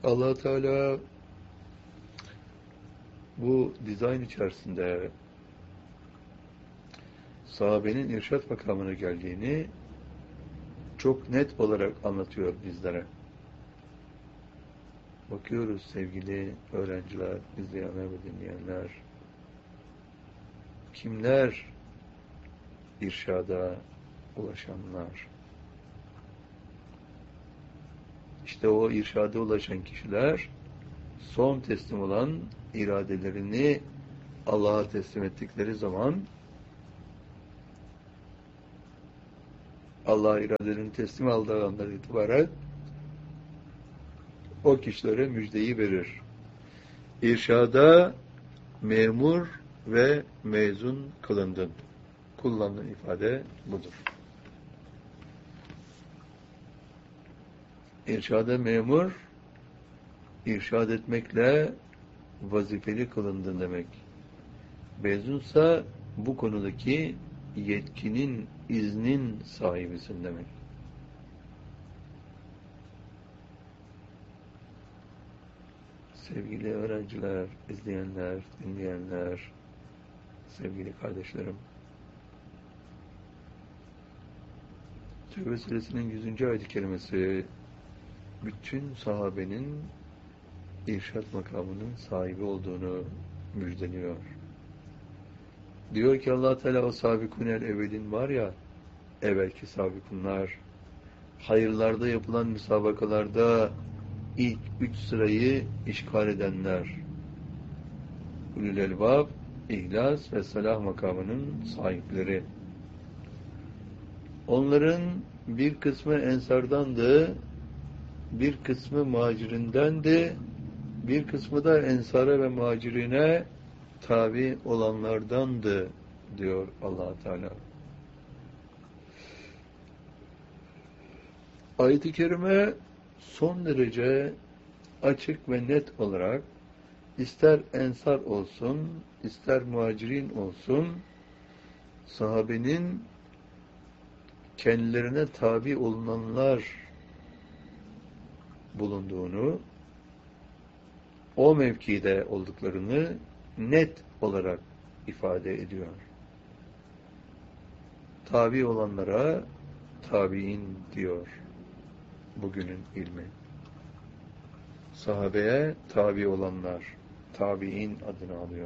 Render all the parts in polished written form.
Allah Teala bu dizayn içerisinde sahabenin irşad makamına geldiğini çok net olarak anlatıyor bizlere. Bakıyoruz sevgili öğrenciler, izleyenler ve dinleyenler. Kimler irşada ulaşanlar? İşte o irşada ulaşan kişiler son teslim olan iradelerini Allah'a teslim ettikleri zaman Allah iradelerini teslim aldığı andan itibaren o kişilere müjdeyi verir. İrşada memur ve mezun kılındın. Kullanılan ifade budur. İrşada memur, irşad etmekle vazifeli kılındın demek. Mezunsa bu konudaki yetkinin, iznin sahibisin demek. Sevgili öğrenciler, izleyenler, dinleyenler, sevgili kardeşlerim. Tevbe suresinin 100. ayet-i kerimesi bütün sahabenin irşad makamının sahibi olduğunu müjdeliyor. Diyor ki Allah Teala o sabikunel evvelin var ya, evvelki sabikunlar, hayırlarda yapılan müsabakalarda ilk 3 sırayı işgal edenler, ulul elbab, ihlas ve salah makamının sahipleri. Onların bir kısmı ensardandı, bir kısmı muhacirindendi, bir kısmı da ensara ve muhacirine tabi olanlardandı diyor Allah Teala. Ayet-i kerime son derece açık ve net olarak ister ensar olsun, ister muhacirin olsun, sahabenin kendilerine tabi olunanlar bulunduğunu, o mevkide olduklarını net olarak ifade ediyor. Tabi olanlara tabiin diyor bugünün ilmi. Sahabeye tabi olanlar, tabiin adını alıyor.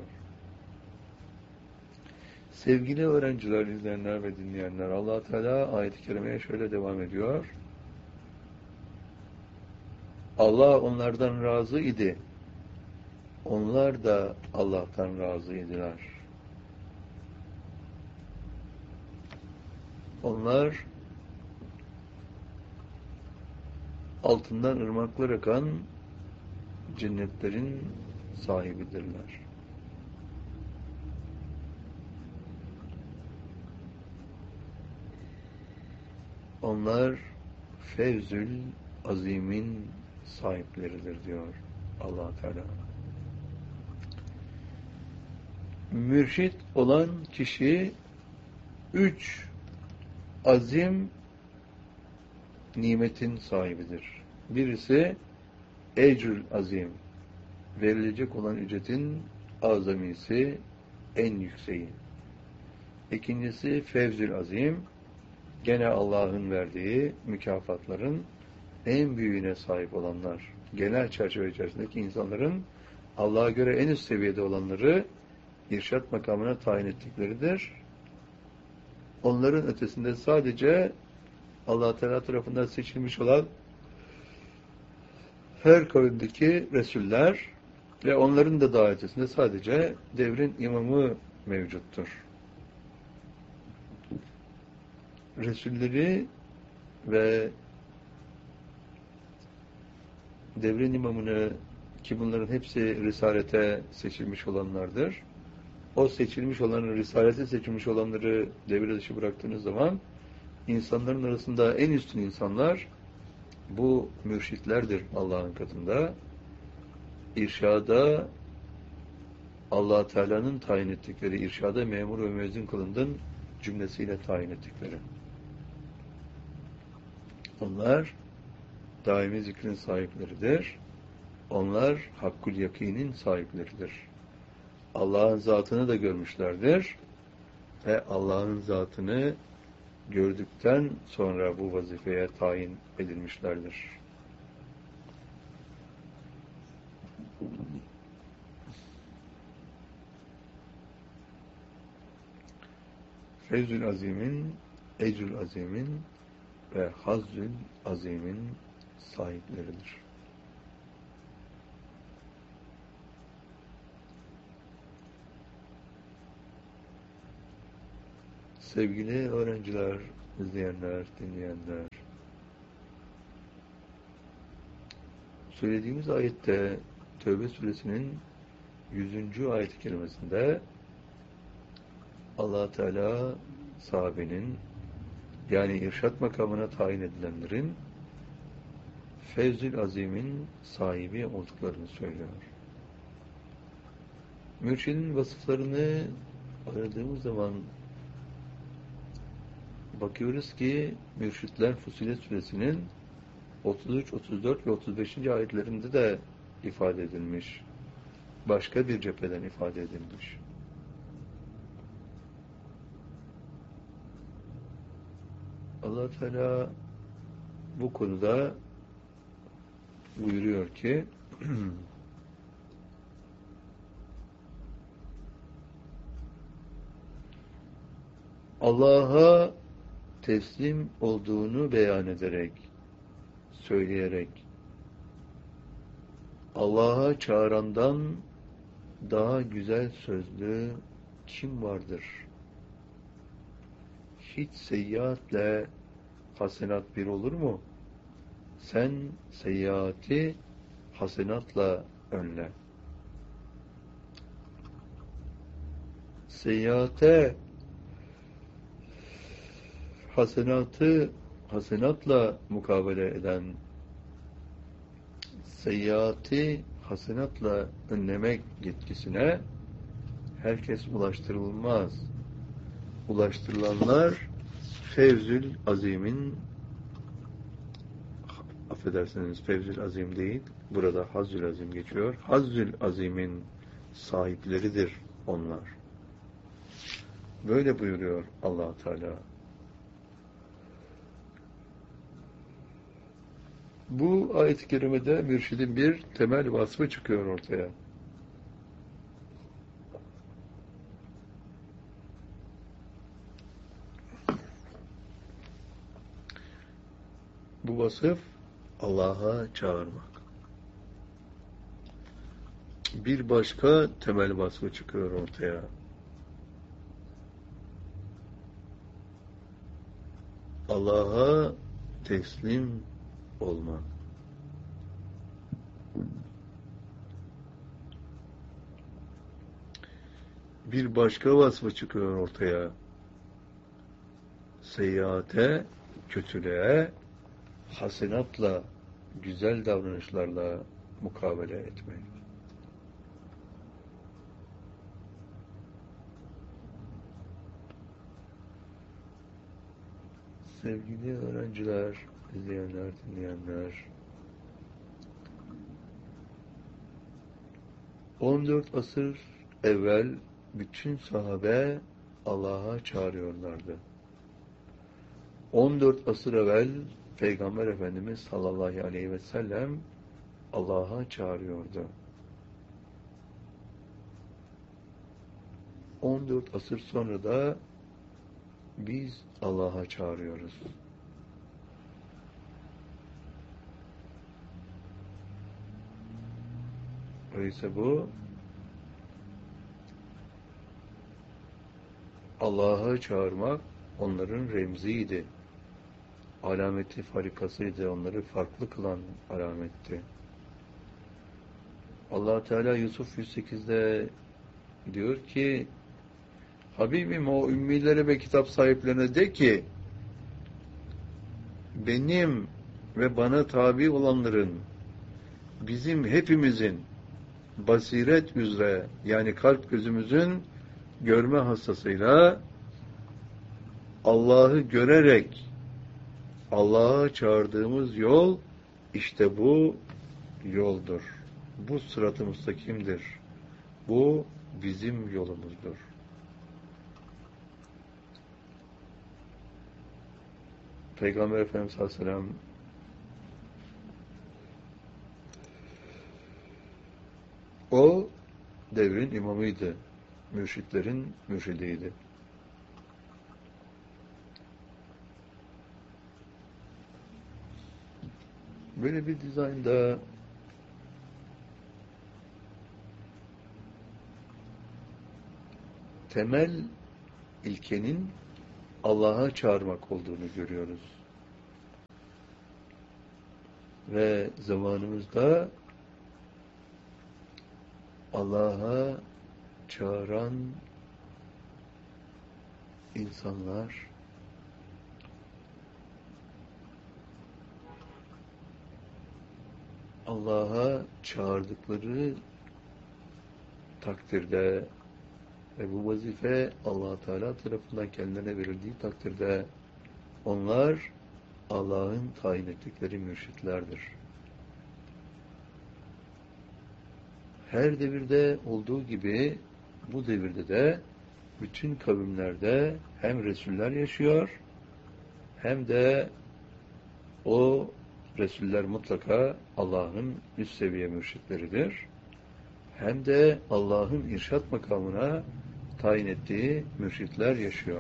Sevgili öğrenciler, izleyenler ve dinleyenler, Allah Teala ayet-i kerimeye şöyle devam ediyor. Allah onlardan razı idi. Onlar da Allah'tan razıydılar. Onlar altından ırmaklar akan cennetlerin sahibidirler. Onlar fevzül azimin sahipleridir diyor Allah Teala. Mürşit olan kişi 3 azim nimetin sahibidir. Birisi ecrül azim, verilecek olan ücretin azamisi, en yükseği. İkincisi fevzül azim, gene Allah'ın verdiği mükafatların en büyüğüne sahip olanlar. Genel çerçeve içerisindeki insanların Allah'a göre en üst seviyede olanları irşad makamına tayin ettikleridir. Onların ötesinde sadece Allah Teala tarafından seçilmiş olan her kavimdeki Resuller ve onların da daha ötesinde sadece devrin imamı mevcuttur. Resulleri ve devrin imamını, ki bunların hepsi risalete seçilmiş olanlardır. O seçilmiş olanı, risalete seçilmiş olanları devre dışı bıraktığınız zaman insanların arasında en üstün insanlar bu mürşitlerdir Allah'ın katında. İrşada Allah Teala'nın tayin ettikleri, irşada memur ve müezzin kılındın cümlesiyle tayin ettikleri. Onlar daimi zikrin sahipleridir. Onlar hakkul yakinin sahipleridir. Allah'ın zatını da görmüşlerdir ve Allah'ın zatını gördükten sonra bu vazifeye tayin edilmişlerdir. Feyzül Azim'in, Ecrül Azim'in ve Hazzül Azim'in sahipleridir. Sevgili öğrenciler, izleyenler, dinleyenler, söylediğimiz ayette Tevbe suresinin 100. ayet-i kerimesinde Allah Teala sahabenin, yani irşat makamına tayin edilenlerin Feyzül Azim'in sahibi olduklarını söylüyor. Mürşidin vasıflarını aradığımız zaman bakıyoruz ki Mürşitler Fussilet Suresinin 33, 34 ve 35. ayetlerinde de ifade edilmiş. Başka bir cepheden ifade edilmiş. Allah Teala bu konuda buyuruyor ki Allah'a teslim olduğunu beyan ederek, söyleyerek, Allah'a çağırandan daha güzel sözlü kim vardır? Hiç seyyiatle hasenat bir olur mu? Sen seyyiati hasenatla önle. Seyyiate hasenatı hasenatla mukabele eden, seyyiati hasenatla önlemek yetkisine herkes ulaştırılmaz. Ulaştırılanlar Fevzül Azim'in, affedersiniz Fevzül Azim değil, burada Hazzül Azim geçiyor. Hazzül Azim'in sahipleridir onlar. Böyle buyuruyor Allah Teala. Bu ayet-i kerimede mürşidin bir temel vasfı çıkıyor ortaya. Bu vasıf Allah'a çağırmak. Bir başka temel vasfı çıkıyor ortaya. Allah'a teslim olmak. Bir başka vasfı çıkıyor ortaya. Seyyiate, kötülüğe, hasenatla, güzel davranışlarla mukabele etmek. Sevgili öğrenciler, izleyenler, dinleyenler, 14 asır evvel bütün sahabe Allah'a çağırıyorlardı. 14 asır evvel Peygamber Efendimiz sallallahu aleyhi ve sellem Allah'a çağırıyordu. 14 asır sonra da biz Allah'a çağırıyoruz. Öyleyse bu Allah'a çağırmak onların remziydi. Alameti farikasıydı. Onları farklı kılan alametti. Allah Teala Yusuf 108'de diyor ki Habibim o ümmilere ve kitap sahiplerine de ki benim ve bana tabi olanların bizim hepimizin basiret üzere yani kalp gözümüzün görme hassasıyla Allah'ı görerek Allah'a çağırdığımız yol işte bu yoldur. bu sırat-ı müstakimdir. Bu bizim yolumuzdur. Peygamber Efendimiz Aleyhisselam o devrin imamıydı. Mürşitlerin mürşidiydi. Böyle bir dizaynda temel ilkenin Allah'a çağırmak olduğunu görüyoruz. Ve zamanımızda Allah'a çağıran insanlar Allah'a çağırdıkları takdirde ve bu vazife Allah Teala tarafından kendilerine verildiği takdirde onlar Allah'ın tayin ettikleri mürşitlerdir. Her devirde olduğu gibi bu devirde de bütün kavimlerde hem Resuller yaşıyor hem de o Resuller mutlaka Allah'ın üst seviye mürşitleridir. Hem de Allah'ın irşat makamına tayin ettiği mürşitler yaşıyor.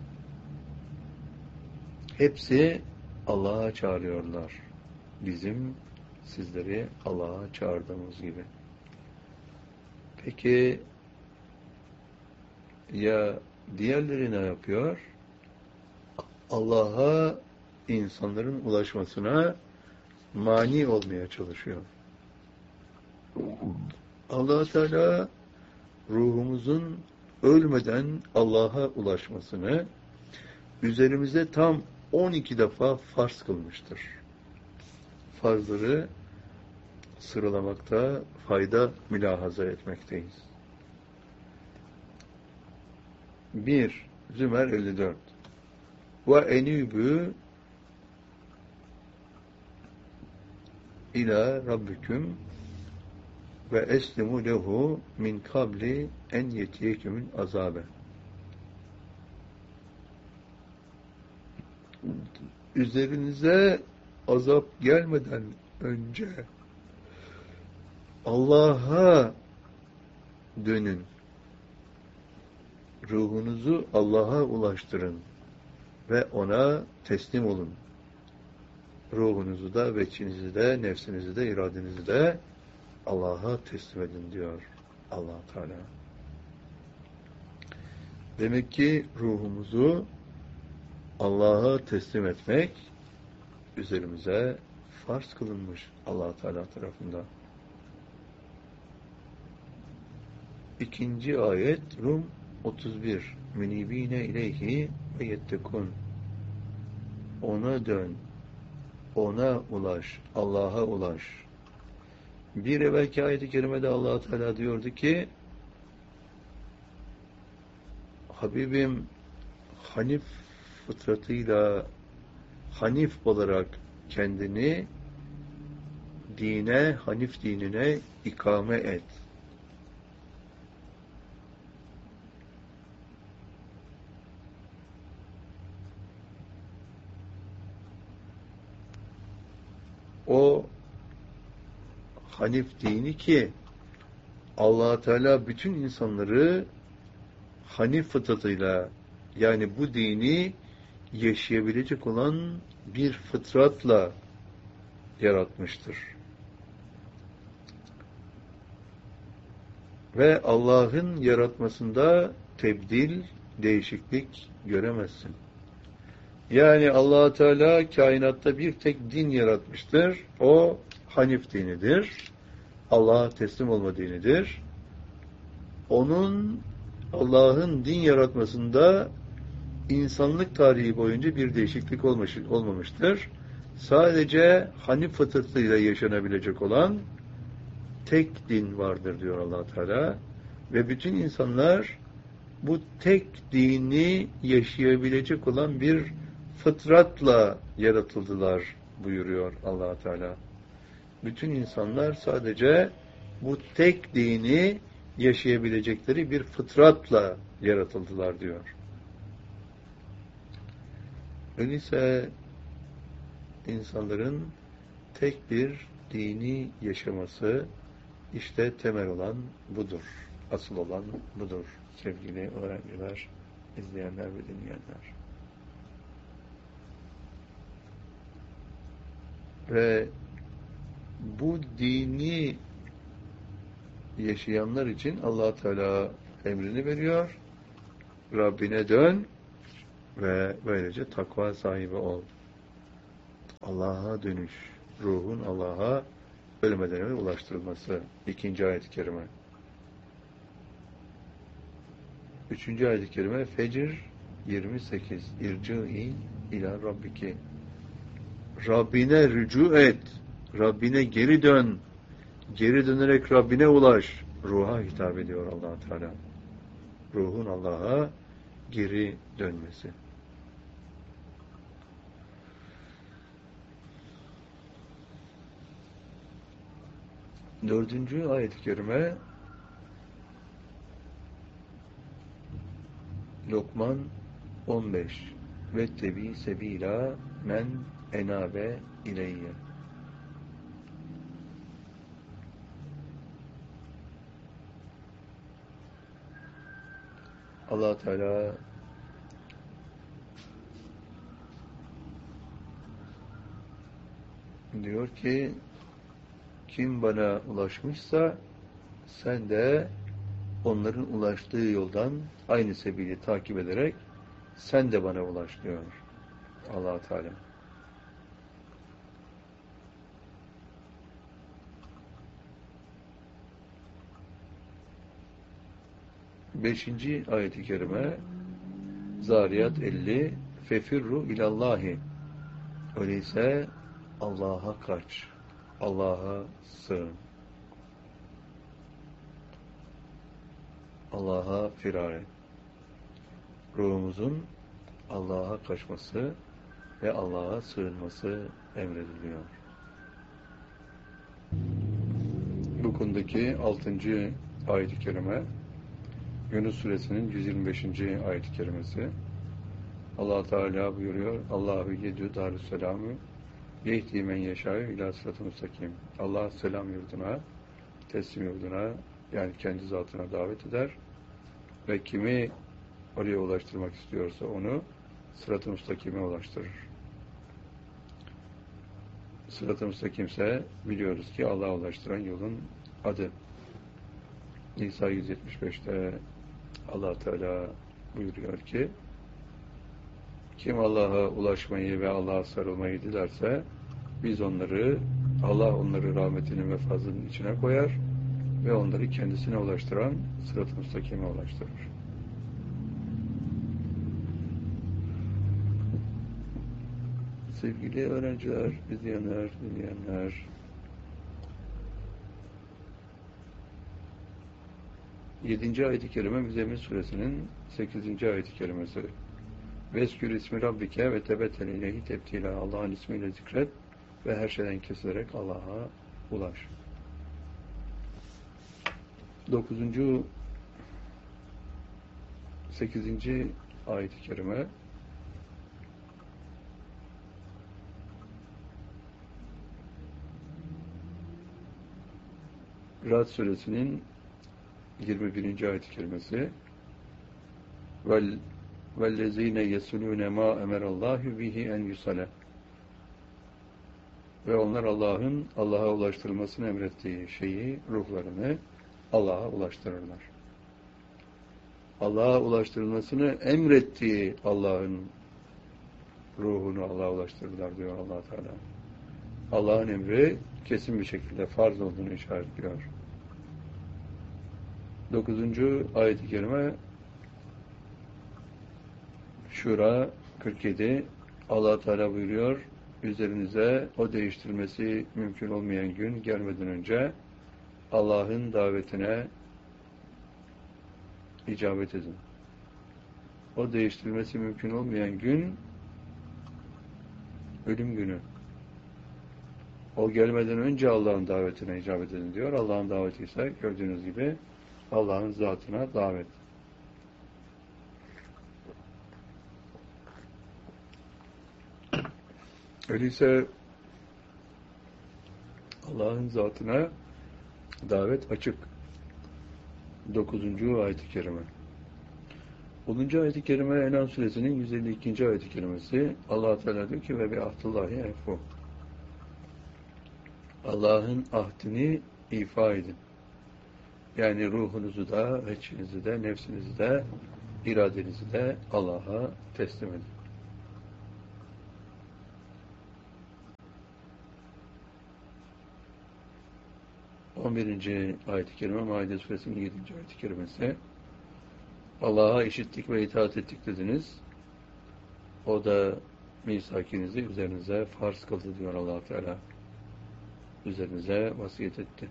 Hepsi Allah'a çağırıyorlar. Bizim sizleri Allah'a çağırdığımız gibi. Peki ya diğerleri ne yapıyor? Allah'a insanların ulaşmasına mani olmaya çalışıyor. Allah Teala ruhumuzun ölmeden Allah'a ulaşmasını üzerimize tam 12 defa farz kılmıştır. Farzları sıralamakta fayda mülahaza etmekteyiz. 1. Zümer 54 ve enîbü ila rabbiküm ve eslimu lehu min kabli en yetiyekümün azabe. Üzerinize azap gelmeden önce Allah'a dönün. Ruhunuzu Allah'a ulaştırın ve ona teslim olun. Ruhunuzu da, veçinizi de, nefsinizi de, iradenizi de Allah'a teslim edin diyor Allah Teala. Demek ki ruhumuzu Allah'a teslim etmek üzerimize farz kılınmış Allah Teala tarafından. İkinci ayet Rum 31 Münibine ileyhi ve yettekun. Ona dön, ona ulaş, Allah'a ulaş. Bir evvelki ayet-i kerimede Allah Teala diyordu ki Habibim Hanif fıtratıyla Hanif olarak kendini dine, Hanif dinine ikame et. O Hanif dini ki Allah Teala bütün insanları Hanif fıtratıyla yani bu dini yaşayabilecek olan bir fıtratla yaratmıştır. Ve Allah'ın yaratmasında tebdil, değişiklik göremezsin. Yani Allah Teala kainatta bir tek din yaratmıştır. O Hanif dinidir. Allah'a teslim olma dinidir. Onun Allah'ın din yaratmasında insanlık tarihi boyunca bir değişiklik olmamıştır. Sadece Hanif fıtratıyla yaşanabilecek olan tek din vardır diyor Allah Teala. Ve bütün insanlar bu tek dini yaşayabilecek olan bir fıtratla yaratıldılar buyuruyor Allah Teala. Bütün insanlar sadece bu tek dini yaşayabilecekleri bir fıtratla yaratıldılar diyor. Öyleyse insanların tek bir dini yaşaması işte temel olan budur. Asıl olan budur sevgili öğrenciler, izleyenler ve dinleyenler. Ve bu dini yaşayanlar için Allah Teala emrini veriyor. Rabbine dön ve böylece takva sahibi ol. Allah'a dönüş, ruhun Allah'a ölmeden evvel ulaştırılması. 2. ayet-i kerime. 3. ayet-i kerime Fecr 28. İrci'i ila Rabbiki. Rabbine rücu et. Rabbine geri dön. Geri dönerek Rabbine ulaş. Ruha hitap ediyor Allah Teala. Ruhun Allah'a geri dönmesi. 4. ayet-i kerime Lokman 15 Vettebi sebila men enabe ileyye. Allah Teala diyor ki kim bana ulaşmışsa sen de onların ulaştığı yoldan aynı sebili takip ederek sen de bana ulaş diyor Allah Teala. Beşinci ayet-i kerime Zariyat 50 Fefirru ilallahi. Öyleyse Allah'a kaç. Allah'a sığın. Allah'a firar et. Ruhumuzun Allah'a kaçması ve Allah'a sığınması emrediliyor. Bu konudaki 6. ayet-i kerime Yunus suresinin 125. ayet-i kerimesi. Allah Teala buyuruyor. Allahu yedü darüsselamü yehdi men yeşâ'yu ilâ sıratı müstakim. Allah selam yurduna, teslim yurduna yani kendi zatına davet eder ve kimi oraya ulaştırmak istiyorsa onu sırat-ı müstakime ulaştırır. Sırat-ı müstakimse biliyoruz ki Allah'a ulaştıran yolun adı. Nisa 175'te Allah Teala buyuruyor ki kim Allah'a ulaşmayı ve Allah'a sarılmayı dilerse biz Allah onları rahmetinin ve fazlının içine koyar ve onları kendisine ulaştıran sırat-ı müstakime ulaştırır. Sevgili öğrenciler, izleyenler, dinleyenler, 7. ayet-i kerime Müzzemmil suresinin 8. ayet-i kerimesi. Veskür ismi Rabbike ve tebetel ileyhi tebtila. Allah'ın ismiyle zikret ve her şeyden kesilerek Allah'a ulaş. 9. 8. ayet-i kerime Ra'd suresinin 21. ayet-i kerimesi وَالَّذ۪ينَ يَسُلُونَ مَا اَمَرَ اللّٰهُ بِهِ اَنْ يُسَلَ. Ve onlar Allah'a ulaştırılmasını emrettiği şeyi, ruhlarını Allah'a ulaştırırlar. Allah'a ulaştırılmasını emrettiği Allah'ın ruhunu Allah'a ulaştırırlar diyor Allah Teala. Allah'ın emri kesin bir şekilde farz olduğunu işaretliyor. 9. ayet-i kerime Şura 47 Allah Teala buyuruyor üzerinize o değiştirmesi mümkün olmayan gün gelmeden önce Allah'ın davetine icabet edin. O değiştirmesi mümkün olmayan gün ölüm günü. O gelmeden önce Allah'ın davetine icabet edin diyor. Allah'ın daveti ise gördüğünüz gibi Allah'ın zatına davet. Öyleyse Allah'ın zatına davet açık. 9. ayet-i kerime. 10. ayet-i kerime En'am suresinin 152. ayet-i kerimesi. Allah Teala diyor ki ve bi ahdillahi enfu. Allah'ın ahdini ifa edin. Yani ruhunuzu da, veçhinizi de, nefsinizi de, iradenizi de Allah'a teslim edin. On birinci ayet-i kerime Maide suresinin 7. ayet-i kerimesi. Allah'a işittik ve itaat ettik dediniz. O da misakinizi üzerinize farz kıldı diyor Allah Teala. Üzerinize vasiyet etti.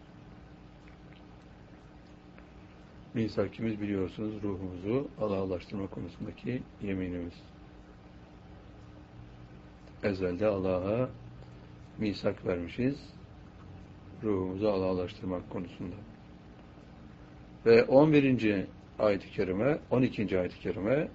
Misakimiz biliyorsunuz ruhumuzu Allah'a ulaştırma konusundaki yeminimiz. Ezelde Allah'a misak vermişiz. Ruhumuzu Allah'a ulaştırmak konusunda. Ve 11. ayet-i kerime, 12. ayet-i kerime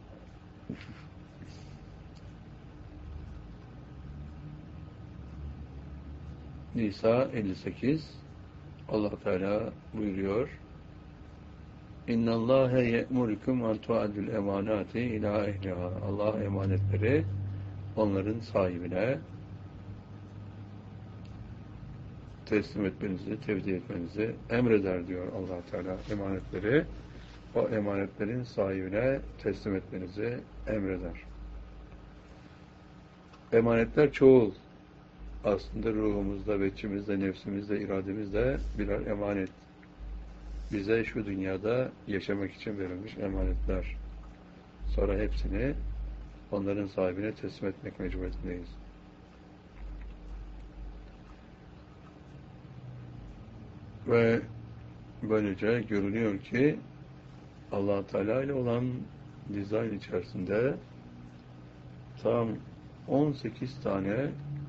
Nisa 58 Allah Teala buyuruyor İnna Allahe ye'murukum an tu'addul emanati ila ehliha. Allah emanetleri onların sahibine teslim etmenizi, tevdi etmenizi emreder diyor Allah Teala. Emanetleri o emanetlerin sahibine teslim etmenizi emreder. Emanetler çoğul. Aslında ruhumuzda, veçhimizde, nefsimizde, irademizde birer emanet. Bize şu dünyada yaşamak için verilmiş emanetler. Sonra hepsini onların sahibine teslim etmek mecburiyetindeyiz. Ve böylece görülüyor ki Allah Teala ile olan dizayn içerisinde tam 18 tane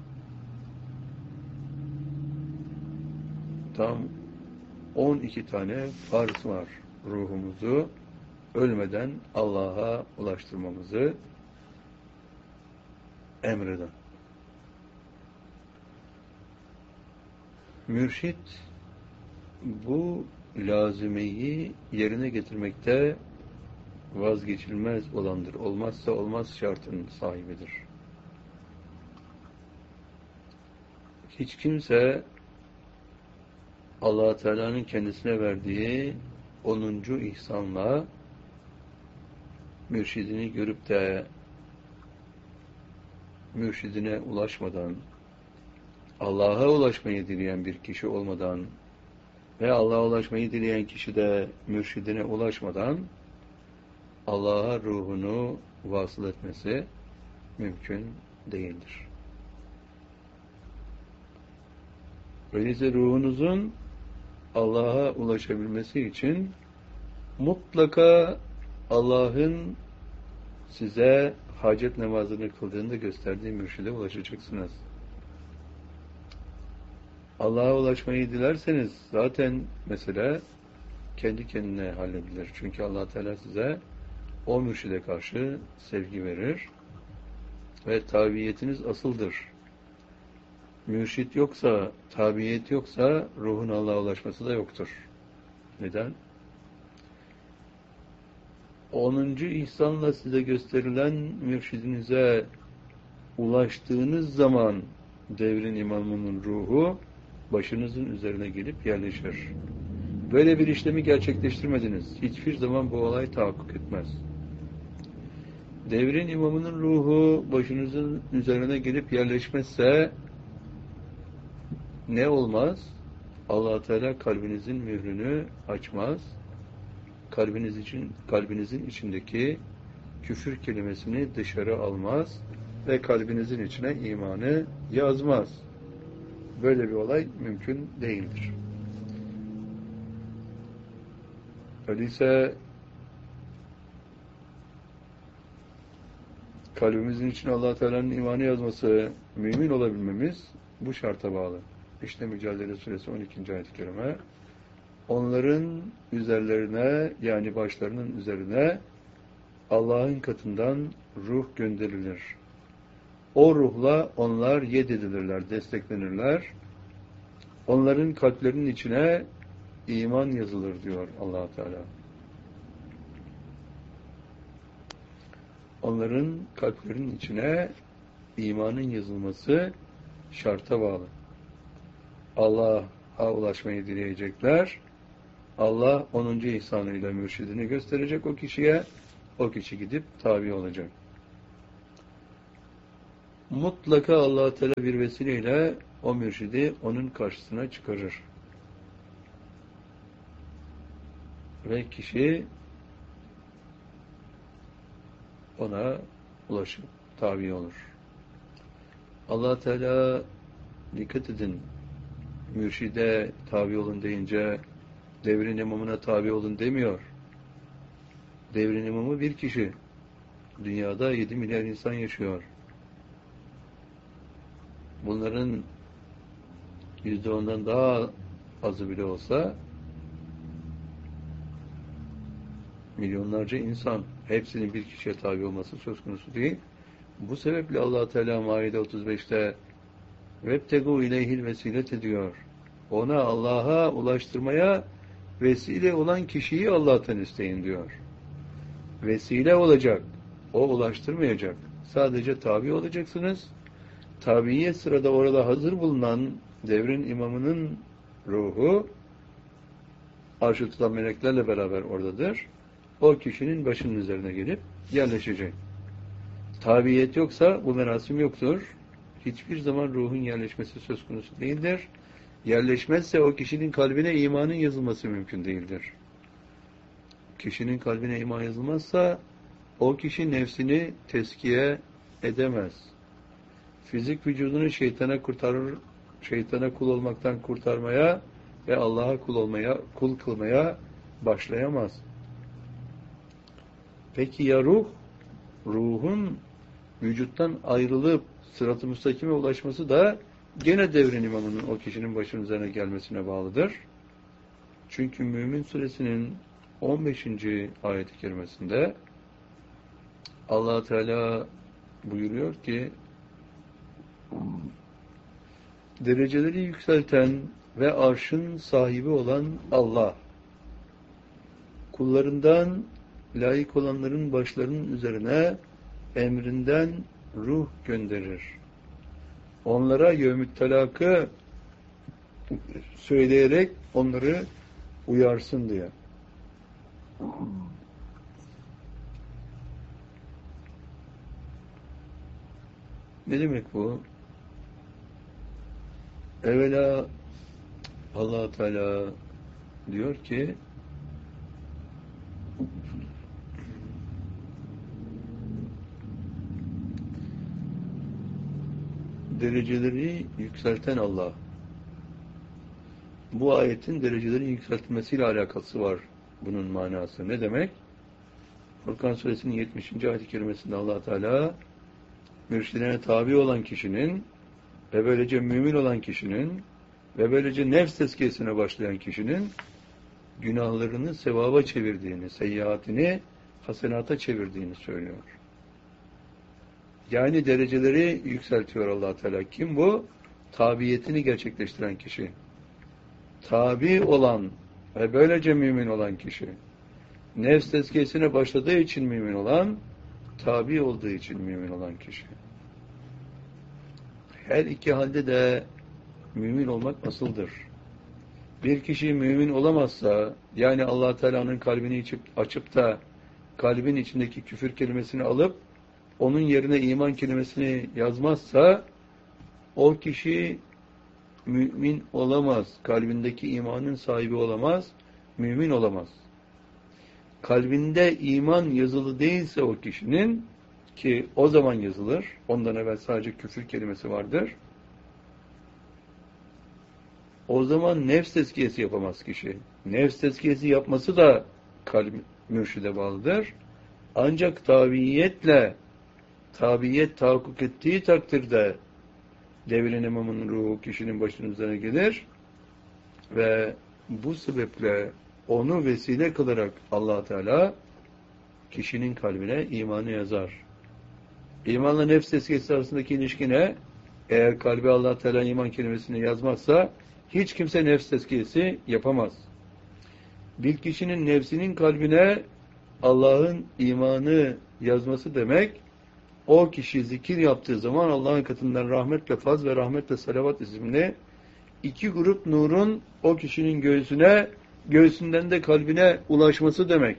tam 12 tane farz var. Ruhumuzu ölmeden Allah'a ulaştırmamızı emreden. Mürşit bu lazimeyi yerine getirmekte vazgeçilmez olandır. Olmazsa olmaz şartın sahibidir. Hiç kimse Allah Teala'nın kendisine verdiği 10. ihsanla mürşidini görüp de mürşidine ulaşmadan, Allah'a ulaşmayı dileyen bir kişi olmadan ve Allah'a ulaşmayı dileyen kişi de mürşidine ulaşmadan Allah'a ruhunu vasıl etmesi mümkün değildir. Öyleyse ruhunuzun Allah'a ulaşabilmesi için mutlaka Allah'ın size hacet namazını kıldığında gösterdiği mürşide ulaşacaksınız. Allah'a ulaşmayı dilerseniz zaten mesela kendi kendine halledilir. Çünkü Allah Teala size o mürşide karşı sevgi verir ve tabiyetiniz asıldır. Mürşit yoksa, tabiyet yoksa ruhun Allah'a ulaşması da yoktur. Neden? 10. ihsanla size gösterilen mürşidinize ulaştığınız zaman devrin imamının ruhu başınızın üzerine gelip yerleşir. Böyle bir işlemi gerçekleştirmediniz. Hiçbir zaman bu olay tahakkuk etmez. Devrin imamının ruhu başınızın üzerine gelip yerleşmezse ne olmaz? Allah Teala kalbinizin mührünü açmaz. Kalbinizin içindeki küfür kelimesini dışarı almaz ve kalbinizin içine imanı yazmaz. Böyle bir olay mümkün değildir. Öyleyse kalbimizin içine Allah Teala'nın imanı yazması, mümin olabilmemiz bu şarta bağlı. İşte Mücadele Suresi 12. ayet-i kerime. Onların üzerlerine, yani başlarının üzerine Allah'ın katından ruh gönderilir. O ruhla onlar yededilirler, desteklenirler. Onların kalplerinin içine iman yazılır diyor Allah Teala. Onların kalplerinin içine imanın yazılması şarta bağlı. Allah'a ulaşmayı dileyecekler. Allah 10. ihsanıyla mürşidini gösterecek o kişiye. O kişi gidip tabi olacak. Mutlaka Allah Teala bir vesileyle o mürşidi onun karşısına çıkarır. Ve kişi ona ulaşıp tabi olur. Allah Teala, dikkat edin, mürşide tabi olun deyince devrin imamına tabi olun demiyor. Devrin imamı bir kişi. Dünyada 7 milyar insan yaşıyor. Bunların %10'dan daha azı bile olsa milyonlarca insan, hepsinin bir kişiye tabi olması söz konusu değil. Bu sebeple Allah Teala Maide 35'te "Vebtegu ileyhil vesilete" diyor. Ona, Allah'a ulaştırmaya vesile olan kişiyi Allah'tan isteyin diyor. Vesile olacak. O ulaştırmayacak. Sadece tabi olacaksınız. Tabiye sırada orada hazır bulunan devrin imamının ruhu arşı tutan meleklerle beraber oradadır. O kişinin başının üzerine gelip yerleşecek. Tabiyet yoksa bu merasim yoktur. Hiçbir zaman ruhun yerleşmesi söz konusu değildir. Yerleşmezse o kişinin kalbine imanın yazılması mümkün değildir. Kişinin kalbine iman yazılmazsa o kişi nefsini teskiye edemez. Fizik vücudunu şeytana kurtarır, şeytana kul olmaktan kurtarmaya ve Allah'a kul kılmaya başlayamaz. Peki ya ruh? Ruhun vücuttan ayrılıp sırat-ı müstakime ulaşması da gene devrin imamının o kişinin başının üzerine gelmesine bağlıdır. Çünkü Mümin Suresinin 15. ayet-i kerimesinde Allah Teala buyuruyor ki, dereceleri yükselten ve arşın sahibi olan Allah, kullarından layık olanların başlarının üzerine emrinden ruh gönderir. Onlara yevmü't telakı söyleyerek onları uyarsın diye. Ne demek bu? Evvela Allah Teala diyor ki, dereceleri yükselten Allah. Bu ayetin derecelerin yükseltilmesiyle alakası var bunun manası. Ne demek? Furkan Suresinin 70. ayet-i kerimesinde Allah Teala mürşidine tabi olan kişinin ve böylece mümin olan kişinin ve böylece nefs tezkiyesine başlayan kişinin günahlarını sevaba çevirdiğini, seyyiatini hasenata çevirdiğini söylüyor. Yani dereceleri yükseltiyor Allah Teala. Kim bu? Tabiyetini gerçekleştiren kişi. Tabi olan ve böylece mümin olan kişi. Nefs tezkiyesine başladığı için mümin olan, tabi olduğu için mümin olan kişi. Her iki halde de mümin olmak nasıldır? Bir kişi mümin olamazsa, yani Allah Teala'nın kalbini açıp da kalbin içindeki küfür kelimesini alıp onun yerine iman kelimesini yazmazsa o kişi mümin olamaz. Kalbindeki imanın sahibi olamaz, mümin olamaz. Kalbinde iman yazılı değilse o kişinin, ki o zaman yazılır, ondan evvel sadece küfür kelimesi vardır, o zaman nefs tezkiyesi yapamaz kişi. Nefs tezkiyesi yapması da kalp mürşide bağlıdır. Ancak tabiyet tahakkuk ettiği takdirde Devrin imamının ruhu kişinin başının üzerine gelir ve bu sebeple onu vesile kılarak Allah Teala kişinin kalbine imanı yazar. İmanla nefs tezkiyesi arasındaki ilişki ne? Eğer kalbi Allah Teala iman kelimesini yazmazsa hiç kimse nefs tezkiyesi yapamaz. Bir kişinin nefsinin kalbine Allah'ın imanı yazması demek, o kişi zikir yaptığı zaman Allah'ın katından rahmetle faz ve rahmetle salavat isimli iki grup nurun o kişinin göğsüne, göğsünden de kalbine ulaşması demek.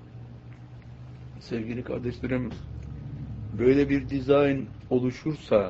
Sevgili kardeşlerim, böyle bir dizayn oluşursa